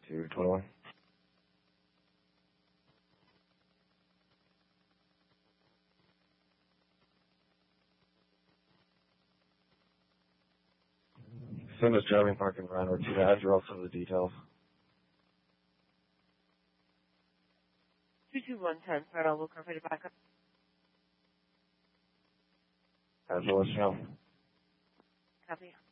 221. Same as driving, park, and run. We're to add some of the details. 22110, Federal, we'll cover the backup. As well as you know. Copy.